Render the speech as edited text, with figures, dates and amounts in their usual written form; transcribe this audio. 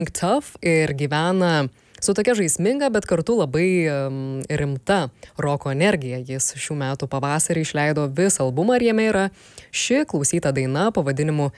Tough ir gyvena su tokia žaisminga, bet kartu labai rimta roko energija. Jis šių metų pavasarį išleido visą albumą ir jame yra ši klausyta daina pavadinimu